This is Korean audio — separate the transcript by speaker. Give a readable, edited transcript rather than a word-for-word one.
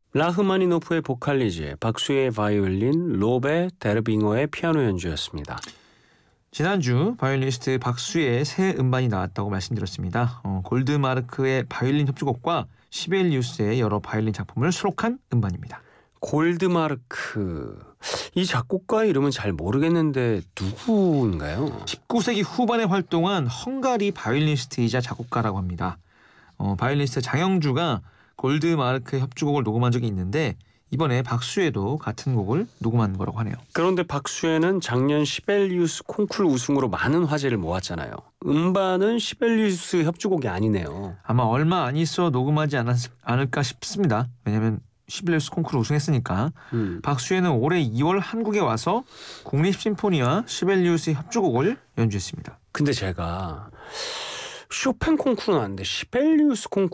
Speaker 1: 라흐마니노프의 보컬리즈, 박수의 바이올린, 로베 데르빙어의 피아노 연주였습니다.
Speaker 2: 지난주 바이올리니스트 박수의 새 음반이 나왔다고 말씀드렸습니다. 골드마르크의 바이올린 협주곡과 시벨리우스의 여러 바이올린 작품을 수록한 음반입니다.
Speaker 1: 골드마르크, 이 작곡가 이름은 잘 모르겠는데 누구인가요?
Speaker 2: 19세기 후반에 활동한 헝가리 바이올리니스트이자 작곡가라고 합니다. 바이올리니스트 장영주가 골드마르크의 협주곡을 녹음한 적이 있는데 이번에 박수에도 같은 곡을 녹음한 거라고 하네요.
Speaker 1: 그런데 박수에는 작년 시벨리우스 콩쿨 우승으로 많은 화제를 모았잖아요. 음반은 시벨리우스 협주곡이 아니네요.
Speaker 2: 아마 얼마 안 있어 녹음하지 않을까 싶습니다. 왜냐하면 시벨리우스 콩쿠르 우승했으니까. 박수에는 올해 2월 한국에 와서 국립심포니와 시벨리우스 협주곡을 연주했습니다.
Speaker 1: 근데 제가 쇼팽 콩쿠르는 아는데 시벨리우스 콩쿠르